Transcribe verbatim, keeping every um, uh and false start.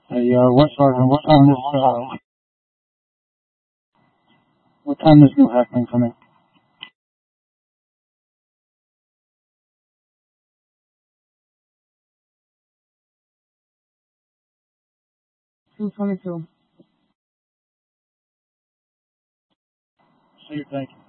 Hey, uh, what, sorry, what time is, uh, what time is New Hackman coming? two twenty-two. See you, thank you.